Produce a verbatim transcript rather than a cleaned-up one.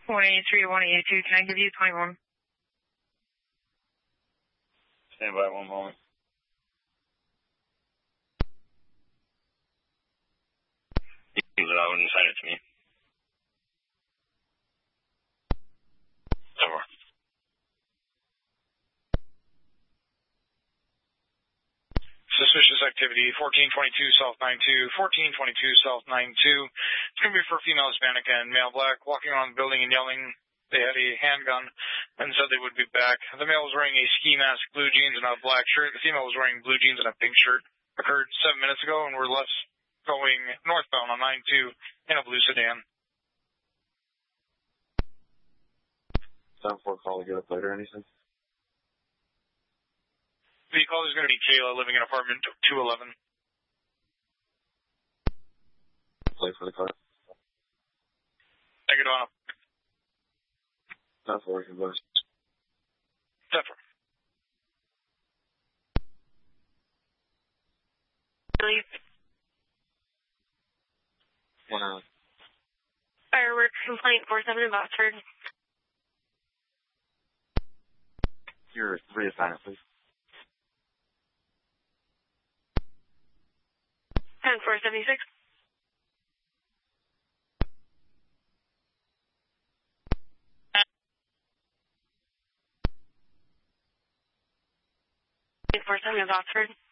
one eighty-three, one eighty-two, can I give you twenty-one? Stand by one moment. You let out and sign it to me. Over. Suspicious activity, fourteen twenty-two South nine two, fourteen twenty-two South nine two. It's going to be for female Hispanic and male black, walking around the building and yelling. They had a handgun and said they would be back. The male was wearing a ski mask, blue jeans, and a black shirt. The female was wearing blue jeans and a pink shirt. Occurred seven minutes ago, and we're left going northbound on nine two in a blue sedan. Time for a call to get a plate or anything? The call is going to be Kayla living in apartment two eleven. Plate for the car? Take it on. Time for working bus. Zephyr. Leave. One hour. Fireworks complaint four seven in Boxford. Your reassign it, please. ten four seventy-six. four seven in Boxford.